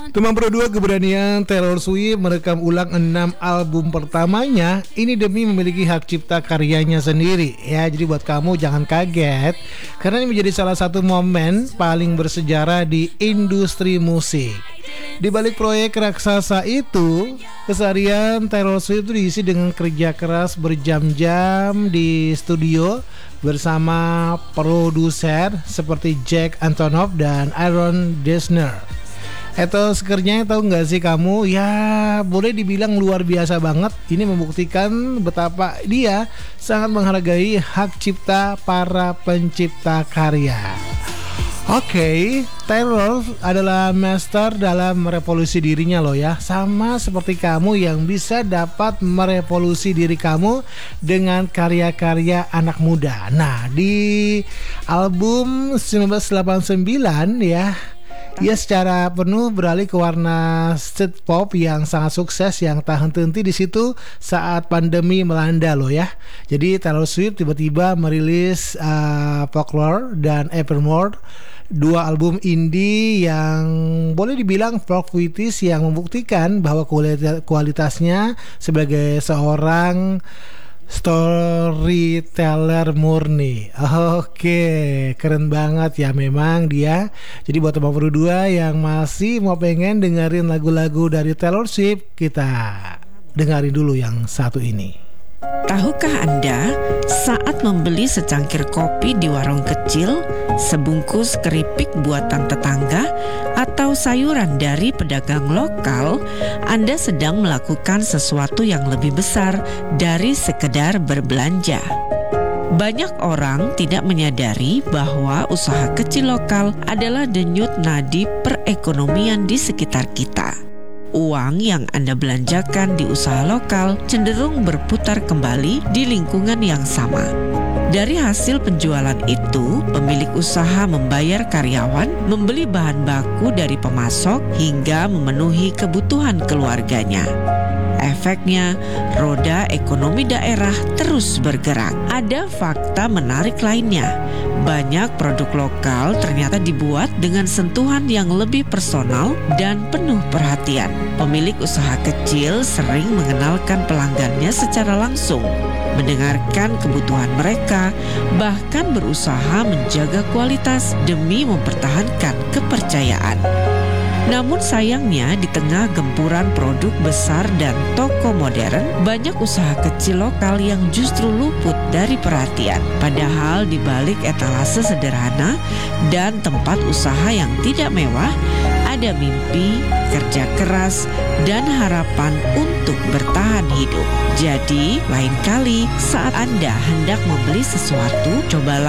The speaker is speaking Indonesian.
Teman berdua keberanian Taylor Swift merekam ulang 6 album pertamanya. Ini demi memiliki hak cipta karyanya sendiri. Ya, jadi buat kamu jangan kaget, karena ini menjadi salah satu momen paling bersejarah di industri musik. Di balik proyek raksasa itu, keseharian Taylor Swift itu diisi dengan kerja keras berjam-jam di studio bersama produser seperti Jack Antonoff dan Aaron Dessner. Atau sekernya tahu nggak sih kamu, ya boleh dibilang luar biasa banget. Ini membuktikan betapa dia sangat menghargai hak cipta para pencipta karya. Oke, Taylor adalah master dalam merevolusi dirinya loh ya. Sama seperti kamu yang bisa dapat merevolusi diri kamu dengan karya-karya anak muda. Nah, di album 1989 ya, ia secara penuh beralih ke warna street pop yang sangat sukses, yang tak henti-henti di situ saat pandemi melanda loh ya. Jadi Taylor Swift tiba-tiba merilis Folklore dan Evermore, dua album indie yang boleh dibilang folk puitis yang membuktikan bahwa kualitasnya sebagai seorang storyteller murni. Oke, keren banget ya memang dia. Jadi buat teman berdua yang masih mau pengen dengerin lagu-lagu dari Taylor Swift, kita dengerin dulu yang satu ini. Tahukah Anda, saat membeli secangkir kopi di warung kecil, sebungkus keripik buatan tetangga, atau sayuran dari pedagang lokal, Anda sedang melakukan sesuatu yang lebih besar dari sekedar berbelanja. Banyak orang tidak menyadari bahwa usaha kecil lokal adalah denyut nadi perekonomian di sekitar kita. Uang yang Anda belanjakan di usaha lokal cenderung berputar kembali di lingkungan yang sama. Dari hasil penjualan itu, pemilik usaha membayar karyawan, membeli bahan baku dari pemasok, hingga memenuhi kebutuhan keluarganya. Efeknya, roda ekonomi daerah terus bergerak. Ada fakta menarik lainnya. Banyak produk lokal ternyata dibuat dengan sentuhan yang lebih personal dan penuh perhatian. Pemilik usaha kecil sering mengenalkan pelanggannya secara langsung, mendengarkan kebutuhan mereka, bahkan berusaha menjaga kualitas demi mempertahankan kepercayaan. Namun sayangnya, di tengah gempuran produk besar dan toko modern, banyak usaha kecil lokal yang justru luput dari perhatian. Padahal di balik etalase sederhana dan tempat usaha yang tidak mewah, ada mimpi, kerja keras, dan harapan untuk bertahan hidup. Jadi, lain kali saat Anda hendak membeli sesuatu, cobalah